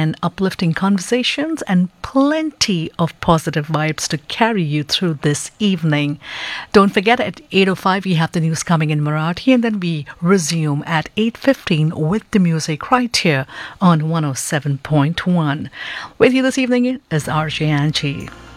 and uplifting conversations and plenty of positive vibes to carry you through this evening. Don't forget, at 8:05 we have the news coming in Marathi, and then we resume at 8:15 with the music right here on 107.1. With you this evening is RJ Angie.